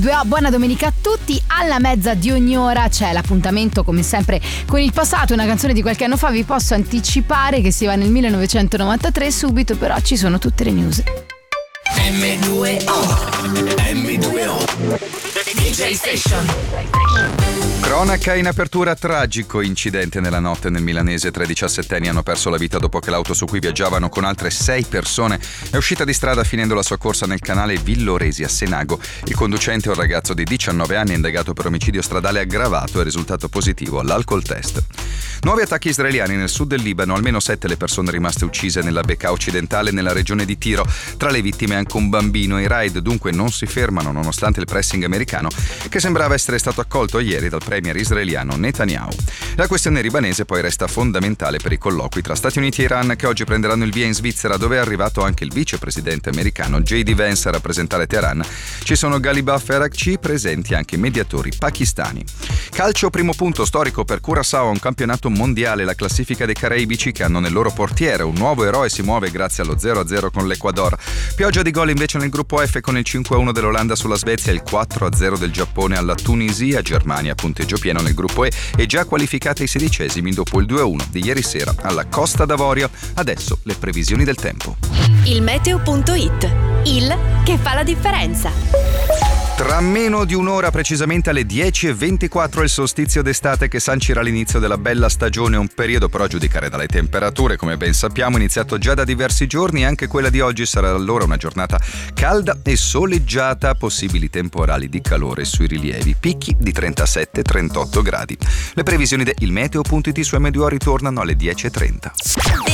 Buona domenica a tutti. Alla mezza di ogni ora c'è l'appuntamento come sempre con il passato, una canzone di qualche anno fa. Vi posso anticipare che si va nel 1993. Subito però ci sono tutte le news. M2O DJ Station. Cronaca in apertura, tragico incidente nella notte nel milanese. 3 diciassettenni hanno perso la vita dopo che l'auto su cui viaggiavano con altre 6 persone è uscita di strada finendo la sua corsa nel canale Villoresi a Senago. Il conducente, un ragazzo di 19 anni, indagato per omicidio stradale aggravato, è risultato positivo all'alcol test. Nuovi attacchi israeliani nel sud del Libano, almeno 7 le persone rimaste uccise nella Bekaa occidentale nella regione di Tiro. Tra le vittime anche un bambino. I raid dunque non si fermano nonostante il pressing americano che sembrava essere stato accolto ieri dal premier israeliano Netanyahu. La questione libanese poi resta fondamentale per i colloqui tra Stati Uniti e Iran, che oggi prenderanno il via in Svizzera, dove è arrivato anche il vicepresidente americano J.D. Vance a rappresentare Teheran. Ci sono Ghalibaf e Araghchi, presenti anche i mediatori pakistani. Calcio, primo punto storico per Curaçao a un campionato mondiale. La classifica dei caraibici, che hanno nel loro portiere un nuovo eroe, si muove grazie allo 0-0 con l'Ecuador. Pioggia di gol invece nel gruppo F, con il 5-1 dell'Olanda sulla Svezia e il 4-0 del Giappone alla Tunisia. Germania, punteggio pieno nel gruppo E, e già qualificata ai 16esimi dopo il 2-1 di ieri sera alla Costa d'Avorio. Adesso le previsioni del tempo. Il meteo.it, il che fa la differenza. Tra meno di un'ora, precisamente alle 10:24, il solstizio d'estate che sancirà l'inizio della bella stagione, un periodo però a giudicare dalle temperature, come ben sappiamo, iniziato già da diversi giorni. Anche quella di oggi sarà allora una giornata calda e soleggiata, possibili temporali di calore sui rilievi, picchi di 37-38 gradi. Le previsioni del meteo.it su M2O ritornano alle 10:30.